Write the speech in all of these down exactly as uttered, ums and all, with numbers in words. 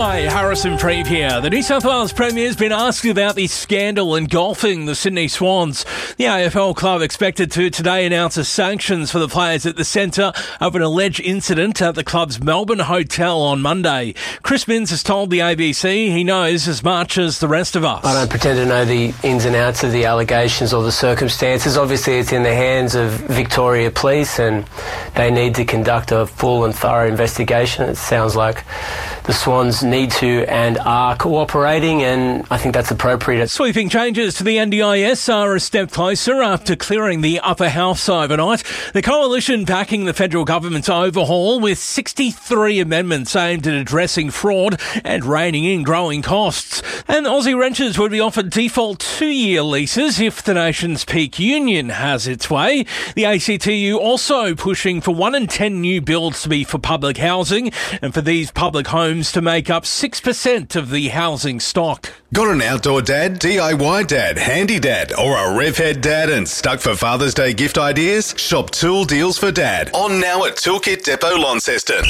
Hi, Harrison Preeve here. The New South Wales Premier's been asked about the scandal engulfing the Sydney Swans. The A F L club expected to today announce sanctions for the players at the centre of an alleged incident at the club's Melbourne hotel on Monday. Chris Minns has told the A B C he knows as much as the rest of us. I don't pretend to know the ins and outs of the allegations or the circumstances. Obviously, it's in the hands of Victoria Police and they need to conduct a full and thorough investigation. It sounds like the Swans need to and are cooperating, and I think that's appropriate. Sweeping changes to the N D I S are a step closer after clearing the upper house overnight. The coalition backing the federal government's overhaul with sixty-three amendments aimed at addressing fraud and reining in growing costs. And Aussie renters would be offered default two-year leases if the nation's peak union has its way. The A C T U also pushing for one in ten new builds to be for public housing and for these public homes to make up six percent of the housing stock. Got an outdoor dad, D I Y dad, handy dad, or a revhead dad and stuck for Father's Day gift ideas? Shop Tool Deals for Dad. On now at Toolkit Depot Launceston.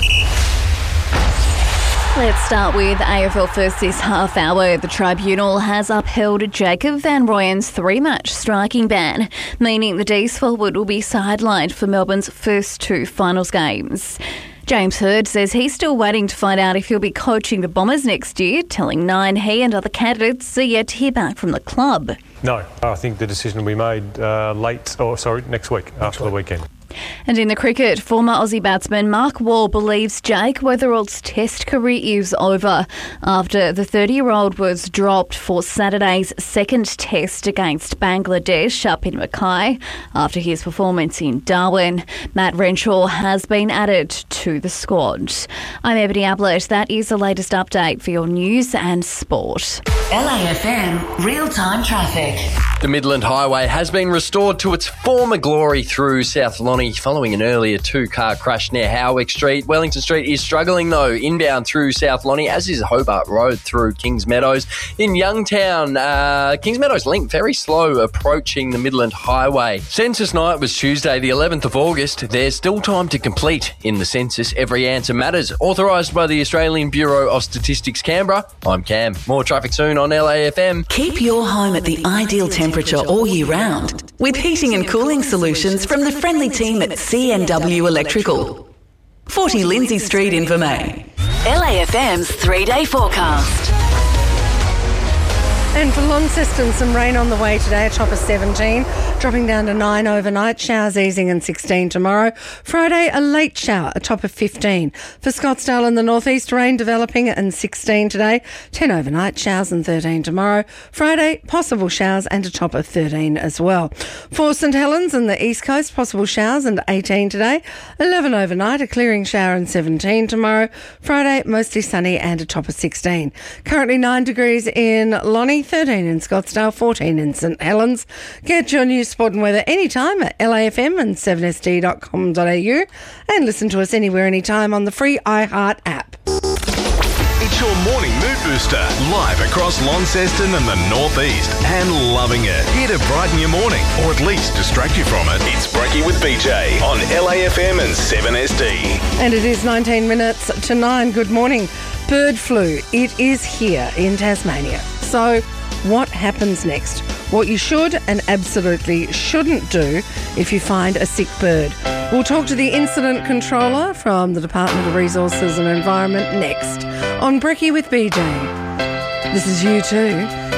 Let's start with A F L first this half hour. The tribunal has upheld Jacob Van Rooyen's three-match striking ban, meaning the D's forward will be sidelined for Melbourne's first two finals games. James Hird says he's still waiting to find out if he'll be coaching the Bombers next year, telling Nine he and other candidates are yet to hear back from the club. No, I think the decision will be made uh, late, or sorry, next week, next after week. the weekend. And in the cricket, former Aussie batsman Mark Waugh believes Jake Weatherald's Test career is over after the thirty-year-old was dropped for Saturday's second Test against Bangladesh up in Mackay after his performance in Darwin. Matt Renshaw has been added to the squad. I'm Ebony Ablett. That is the latest update for your news and sport. L A F M real-time traffic. The Midland Highway has been restored to its former glory through South Lonnie following an earlier two-car crash near Howick Street. Wellington Street is struggling, though, inbound through South Lonnie, as is Hobart Road through Kings Meadows. In Youngtown, uh, Kings Meadows Link, very slow approaching the Midland Highway. Census night was Tuesday, the eleventh of August. There's still time to complete in the census. Every answer matters. Authorised by the Australian Bureau of Statistics, Canberra. I'm Cam. More traffic soon on L A F M. Keep your home at the ideal temperature all year round with heating and cooling solutions from the friendly team at C N W Electrical. forty Lindsay Street, Invermay. L A F M's three-day forecast. And for Launceston, some rain on the way today, a top of seventeen, dropping down to nine overnight, showers easing and sixteen tomorrow. Friday, a late shower, a top of fifteen. For Scottsdale in the northeast, rain developing and sixteen today, ten overnight, showers and thirteen tomorrow. Friday, possible showers and a top of thirteen as well. For St Helens and the east coast, possible showers and eighteen today, eleven overnight, a clearing shower and seventeen tomorrow. Friday, mostly sunny and a top of sixteen. Currently nine degrees in Lonnie, thirteen in Scottsdale, fourteen in St Helens. Get your news, sport and weather anytime at L A F M and seven S D dot com dot a u and listen to us anywhere, anytime on the free iHeart app. It's your morning mood booster, live across Launceston and the northeast, and loving it. Here to brighten your morning, or at least distract you from it. It's Brekkie with B J on L A F M and seven S D. And it is nineteen minutes to nine. Good morning. Bird flu, it is here in Tasmania. So what happens next? What you should and absolutely shouldn't do if you find a sick bird. We'll talk to the incident controller from the Department of Resources and Environment next on Brekkie with B J. This is you too.